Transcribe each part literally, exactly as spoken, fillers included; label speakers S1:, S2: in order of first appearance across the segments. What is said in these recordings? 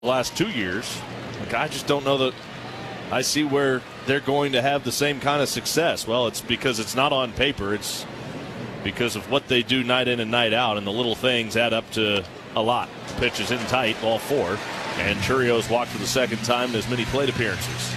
S1: last two years. Like, I just don't know that I see where they're going to have the same kind of success. Well, it's because it's not on paper. It's because of what they do night in and night out, and the little things add up to a lot. Pitch is in tight, ball four, and Churios walked for the second time in as many plate appearances.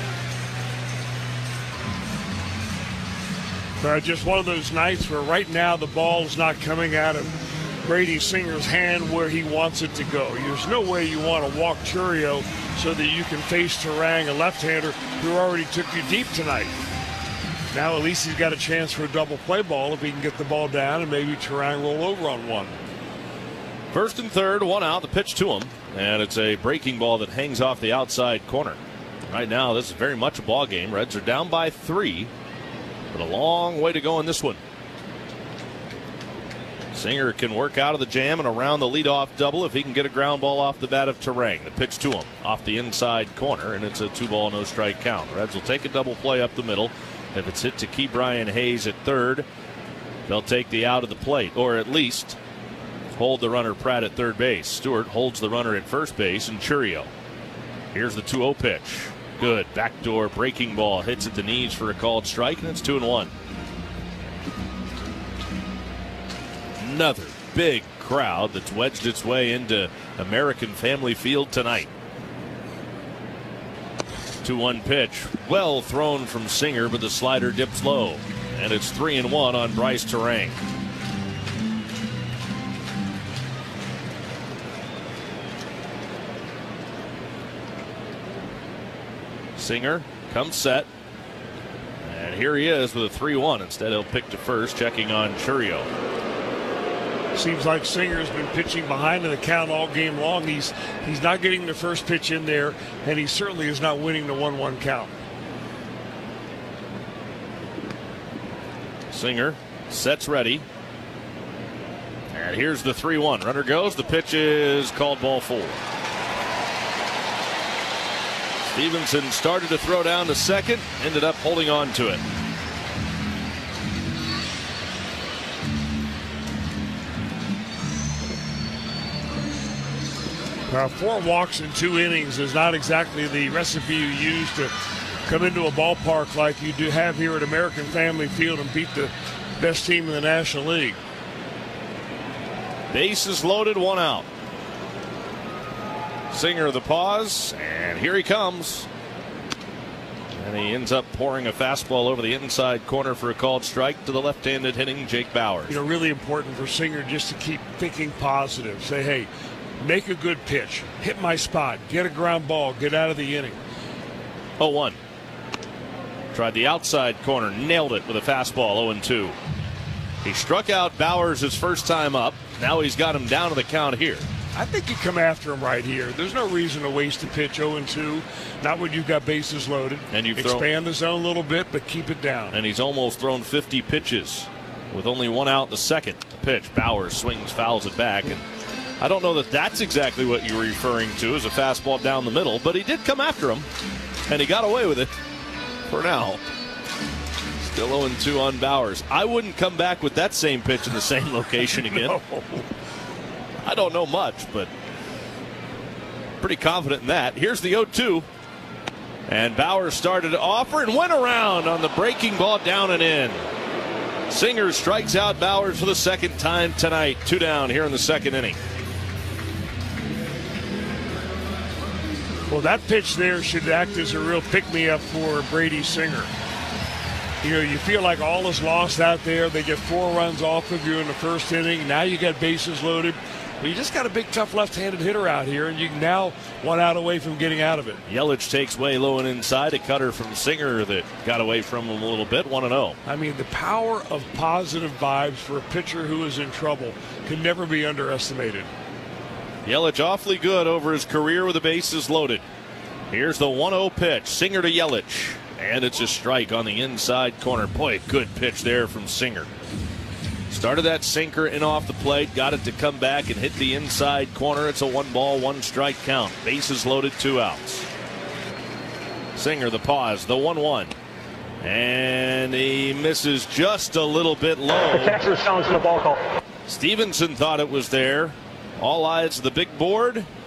S2: Uh, just one of those nights where right now the ball's not coming out of Brady Singer's hand where he wants it to go. There's no way you want to walk Chourio so that you can face Turang, a left-hander who already took you deep tonight. Now at least he's got a chance for a double play ball if he can get the ball down and maybe Turang roll over on one.
S1: First and third, one out, the pitch to him, and it's a breaking ball that hangs off the outside corner. Right now, this is very much a ball game. Reds are down by three, but a long way to go in this one. Singer can work out of the jam and around the leadoff double if he can get a ground ball off the bat of Turang. The pitch to him off the inside corner, and it's a two ball, no strike count. Reds will take a double play up the middle. If it's hit to Key Brian Hayes at third, they'll take the out of the plate, or at least hold the runner Pratt at third base. Stewart holds the runner at first base, and Chourio. Here's the two oh pitch. Good. Backdoor breaking ball. Hits at the knees for a called strike, and it's two and one. Another big crowd that's wedged its way into American Family Field tonight. two one pitch. Well thrown from Singer, but the slider dips low. And it's three and one on Bryce Turang. Singer comes set. And here he is with a three one. Instead, he'll pick to first, checking on Chourio.
S2: Seems like Singer's been pitching behind in the count all game long. He's he's not getting the first pitch in there, and he certainly is not winning the one one count.
S1: Singer sets ready. And here's the three one. Runner goes. The pitch is called ball four. Stevenson started to throw down to second, ended up holding on to it.
S2: Uh, four walks in two innings is not exactly the recipe you use to come into a ballpark like you do have here at American Family Field and beat the best team in the National League.
S1: Bases loaded, one out. Singer the pause, and here he comes. And he ends up pouring a fastball over the inside corner for a called strike to the left-handed hitting Jake Bauers.
S2: You know, really important for Singer just to keep thinking positive. Say, hey, make a good pitch, hit my spot, get a ground ball, get out of the inning.
S1: oh one. Tried the outside corner, nailed it with a fastball, oh two. He struck out Bauers his first time up. Now he's got him down to the count here.
S2: I think you come after him right here. There's no reason to waste a pitch oh two, not when you've got bases loaded.
S1: And you've
S2: Expand
S1: thrown,
S2: the zone a little bit, but keep it down.
S1: And he's almost thrown fifty pitches with only one out in the second. The pitch, Bauers swings, fouls it back, and I don't know that that's exactly what you're referring to as a fastball down the middle, but he did come after him, and he got away with it for now. Still oh two on Bauers. I wouldn't come back with that same pitch in the same location again.
S2: No.
S1: I don't know much, but pretty confident in that. Here's the oh two. And Bauers started to offer and went around on the breaking ball down and in. Singer strikes out Bauers for the second time tonight. Two down here in the second inning.
S2: Well, that pitch there should act as a real pick-me-up for Brady Singer. You know, you feel like all is lost out there. They get four runs off of you in the first inning. Now you got bases loaded. Well, you just got a big, tough left-handed hitter out here, and you can now one out away from getting out of it.
S1: Yelich takes way low and inside. A cutter from Singer that got away from him a little bit. one and oh.
S2: I mean, the power of positive vibes for a pitcher who is in trouble can never be underestimated.
S1: Yelich awfully good over his career with the bases loaded. Here's the one oh pitch. Singer to Yelich. And it's a strike on the inside corner. Boy, good pitch there from Singer. Started that sinker in off the plate, got it to come back and hit the inside corner. It's a one ball, one strike count. Bases loaded, two outs. Singer the pause, the one one. And he misses just a little bit low.
S3: The catcher's challenging the ball call.
S1: Stevenson thought it was there. All eyes to the big board.